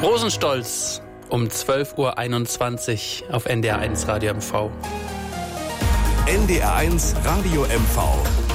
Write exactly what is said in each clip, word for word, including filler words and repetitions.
Rosenstolz um zwölf Uhr einundzwanzig auf N D R eins Radio M V. N D R eins Radio M V.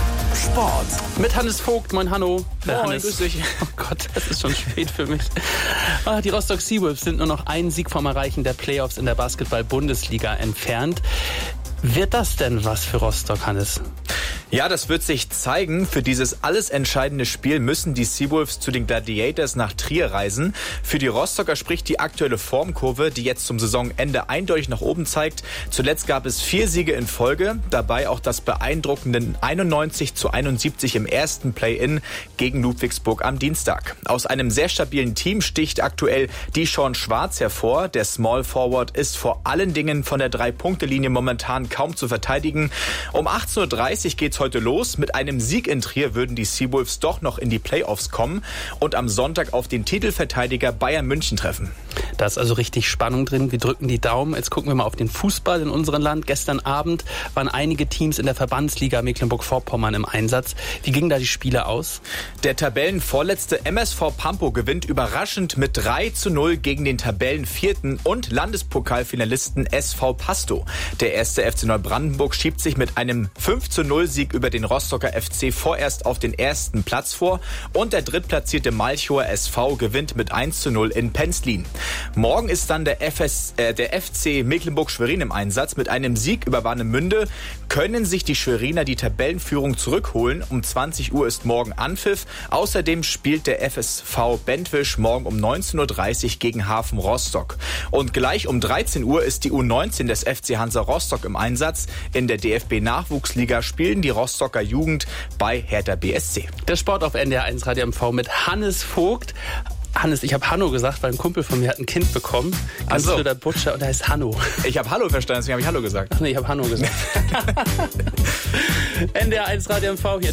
Sport. Mit Hannes Vogt. Moin, Hanno. Moin, Hannes. grüß dich. Oh Gott, es ist schon spät für mich. Ah, die Rostock Seawolves sind nur noch einen Sieg vom Erreichen der Playoffs in der Basketball-Bundesliga entfernt. Wird das denn was für Rostock, Hannes? Ja, das wird sich zeigen. Für dieses alles entscheidende Spiel müssen die Seawolves zu den Gladiators nach Trier reisen. Für die Rostocker spricht die aktuelle Formkurve, die jetzt zum Saisonende eindeutig nach oben zeigt. Zuletzt gab es vier Siege in Folge, dabei auch das beeindruckende einundneunzig zu einundsiebzig im ersten Play-In gegen Ludwigsburg am Dienstag. Aus einem sehr stabilen Team sticht aktuell Dishon Schwarz hervor. Der Small Forward ist vor allen Dingen von der Drei-Punkte-Linie momentan kaum zu verteidigen. Um achtzehn Uhr dreißig geht's heute los. Mit einem Sieg in Trier würden die Seawolves doch noch in die Playoffs kommen und am Sonntag auf den Titelverteidiger Bayern München treffen. Da ist also richtig Spannung drin. Wir drücken die Daumen. Jetzt gucken wir mal auf den Fußball in unserem Land. Gestern Abend waren einige Teams in der Verbandsliga Mecklenburg-Vorpommern im Einsatz. Wie gingen da die Spiele aus? Der Tabellenvorletzte M S V Pampo gewinnt überraschend mit drei zu null gegen den Tabellenvierten und Landespokalfinalisten S V Pasto. Der erste F C Neubrandenburg schiebt sich mit einem fünf zu null Sieg über den Rostocker F C vorerst auf den ersten Platz vor und der drittplatzierte Malchower S V gewinnt mit eins zu null in Penzlin. Morgen ist dann der, F S, äh, der F C Mecklenburg-Schwerin im Einsatz. Mit einem Sieg über Warnemünde können sich die Schweriner die Tabellenführung zurückholen. Um zwanzig Uhr ist morgen Anpfiff. Außerdem spielt der F S V Bentwisch morgen um neunzehn Uhr dreißig gegen Hafen Rostock. Und gleich um dreizehn Uhr ist die U neunzehn des F C Hansa Rostock im Einsatz. In der D F B-Nachwuchsliga spielen die Rostocker Jugend bei Hertha B S C. Der Sport auf N D R eins Radio M V mit Hannes Vogt. Hannes, ich habe Hanno gesagt, weil ein Kumpel von mir hat ein Kind bekommen. Ganz so. Der Butcher und der heißt Hanno. Ich habe Hallo verstanden, deswegen habe ich Hallo gesagt. Ach nee, ich habe Hanno gesagt. N D R eins Radio M V hier.